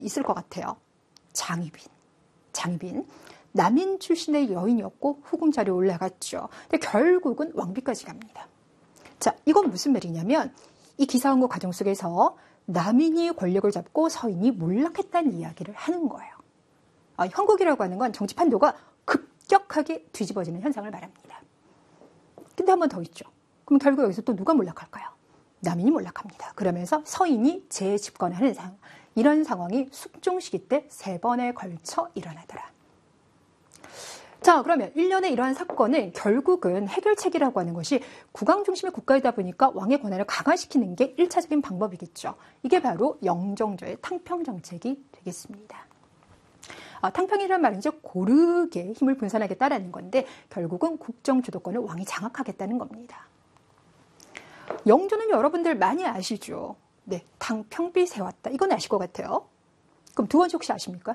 있을 것 같아요. 장희빈. 남인 출신의 여인이었고 후궁자리에 올라갔죠. 근데 결국은 왕비까지 갑니다. 자, 이건 무슨 말이냐면 이 기사항고 과정 속에서 남인이 권력을 잡고 서인이 몰락했다는 이야기를 하는 거예요. 형국이라고 하는 건 정치 판도가 급격하게 뒤집어지는 현상을 말합니다. 근데 한 번 더 있죠. 그럼 결국 여기서 또 누가 몰락할까요? 남인이 몰락합니다. 그러면서 서인이 재집권하는 상황. 이런 상황이 숙종 시기 때 3번에 걸쳐 일어나더라. 자, 그러면 1년에 이러한 사건은 결국은 해결책이라고 하는 것이 국왕 중심의 국가이다 보니까 왕의 권한을 강화시키는 게 1차적인 방법이겠죠. 이게 바로 영종조의 탕평정책이 되겠습니다. 탕평이라는 말은 이제 고르게 힘을 분산하겠다라는 건데 결국은 국정 주도권을 왕이 장악하겠다는 겁니다. 영조는 여러분들 많이 아시죠? 네, 탕평비 세웠다. 이건 아실 것 같아요. 그럼 두 번째 혹시 아십니까?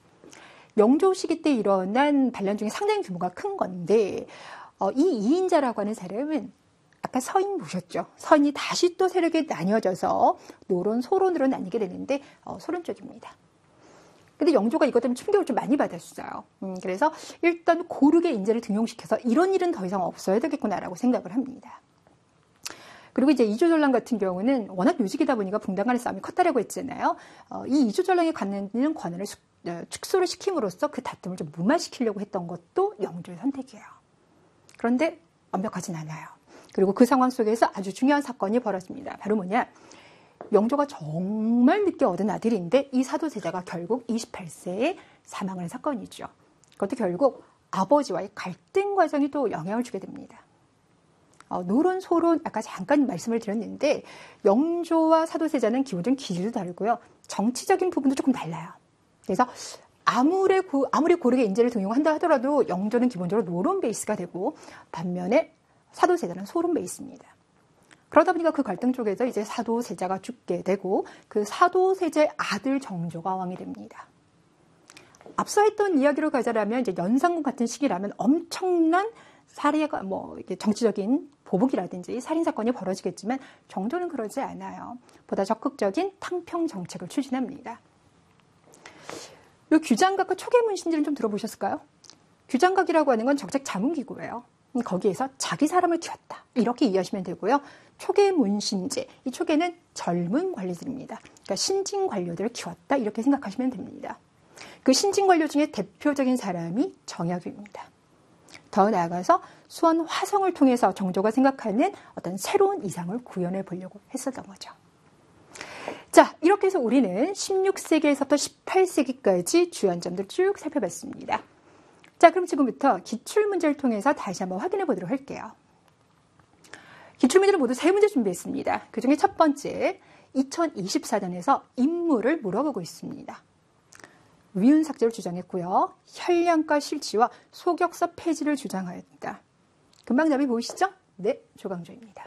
영조 시기 때 일어난 반란 중에 상당히 규모가 큰 건데 이 이인자라고 하는 사람은 아까 서인 보셨죠? 서인이 다시 또 세력이 나뉘어져서 노론, 소론으로 나뉘게 되는데 소론 쪽입니다. 근데 영조가 이것 때문에 충격을 좀 많이 받았어요. 그래서 일단 고르게 인재를 등용시켜서 이런 일은 더 이상 없어야 되겠구나라고 생각을 합니다. 그리고 이제 이조전랑 같은 경우는 워낙 요직이다 보니까 붕당 간의 싸움이 컸다라고 했잖아요. 이 이조전랑이 갖는 권한을 축소를 시킴으로써 그 다툼을 좀 무마시키려고 했던 것도 영조의 선택이에요. 그런데 완벽하진 않아요. 그리고 그 상황 속에서 아주 중요한 사건이 벌어집니다. 바로 뭐냐? 영조가 정말 늦게 얻은 아들인데 이 사도세자가 결국 28세에 사망하는 사건이죠. 그것도 결국 아버지와의 갈등 과정이 또 영향을 주게 됩니다. 노론, 소론 아까 잠깐 말씀을 드렸는데 영조와 사도세자는 기본적인 기질도 다르고요. 정치적인 부분도 조금 달라요. 그래서 아무리 고르게 인재를 등용한다 하더라도 영조는 기본적으로 노론 베이스가 되고 반면에 사도세자는 소론 베이스입니다. 그러다 보니까 그 갈등 쪽에서 이제 사도세자가 죽게 되고 그 사도세자의 아들 정조가 왕이 됩니다. 앞서 했던 이야기로 가자라면 이제 연산군 같은 시기라면 엄청난 살해가 이게 정치적인 보복이라든지 살인 사건이 벌어지겠지만 정조는 그러지 않아요. 보다 적극적인 탕평 정책을 추진합니다. 이 규장각과 초계문신지는 좀 들어보셨을까요? 규장각이라고 하는 건 정책 자문기구예요. 거기에서 자기 사람을 키웠다. 이렇게 이해하시면 되고요. 초계문신제, 이 초계는 젊은 관리들입니다. 그러니까 신진 관료들을 키웠다. 이렇게 생각하시면 됩니다. 그 신진 관료 중에 대표적인 사람이 정약용입니다. 더 나아가서 수원 화성을 통해서 정조가 생각하는 어떤 새로운 이상을 구현해 보려고 했었던 거죠. 자, 이렇게 해서 우리는 16세기에서부터 18세기까지 주요한 점들 쭉 살펴봤습니다. 자, 그럼 지금부터 기출문제를 통해서 다시 한번 확인해 보도록 할게요. 기출문제는 모두 3문제 준비했습니다. 그중에 첫 번째, 2024년에서 인물을 물어보고 있습니다. 위훈 삭제를 주장했고요. 혈량과 실치와 소격서 폐지를 주장하였다. 금방 답이 보이시죠? 네, 조광조입니다.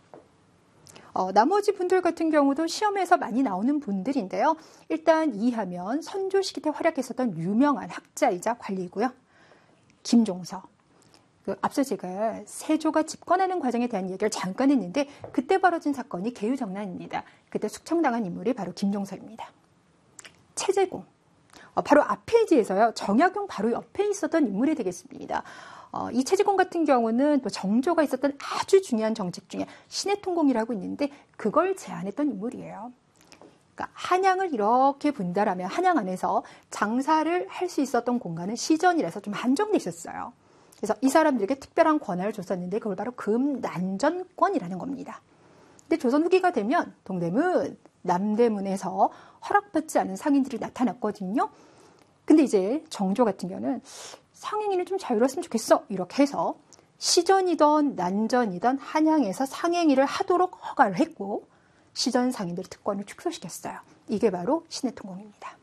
나머지 분들 같은 경우도 시험에서 많이 나오는 분들인데요. 일단 이해하면 선조 시기 때 활약했었던 유명한 학자이자 관리이고요. 김종서. 앞서 제가 세조가 집권하는 과정에 대한 얘기를 잠깐 했는데 그때 벌어진 사건이 계유정난입니다. 그때 숙청당한 인물이 바로 김종서입니다. 최재공. 바로 앞 페이지에서요. 정약용 바로 옆에 있었던 인물이 되겠습니다. 이 최재공 같은 경우는 또 정조가 있었던 아주 중요한 정책 중에 신해통공이라고 있는데 그걸 제안했던 인물이에요. 그러니까 한양을 이렇게 분달하면 한양 안에서 장사를 할 수 있었던 공간은 시전이라서 좀 한정돼 있었어요. 그래서 이 사람들에게 특별한 권한을 줬었는데 그걸 바로 금난전권이라는 겁니다. 근데 조선 후기가 되면 동대문, 남대문에서 허락받지 않은 상인들이 나타났거든요. 근데 이제 정조 같은 경우는 상행위는 좀 자유로웠으면 좋겠어. 이렇게 해서 시전이던 난전이던 한양에서 상행위를 하도록 허가를 했고 시전 상인들의 특권을 축소시켰어요. 이게 바로 신해통공입니다.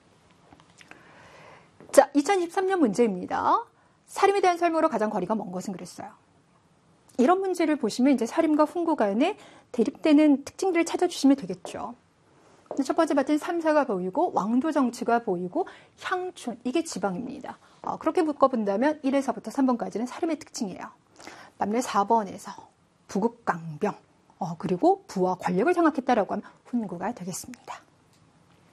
자, 2023년 문제입니다. 사림에 대한 설명으로 가장 거리가 먼 것은 그랬어요. 이런 문제를 보시면 이제 사림과 훈구 간에 대립되는 특징들을 찾아주시면 되겠죠. 첫 번째 봤더니 삼사가 보이고 왕도 정치가 보이고 향춘, 이게 지방입니다. 그렇게 묶어본다면 1에서부터 3번까지는 사림의 특징이에요. 반면에 4번에서 부국강병, 그리고 부와 권력을 장악했다라고 하면 훈구가 되겠습니다.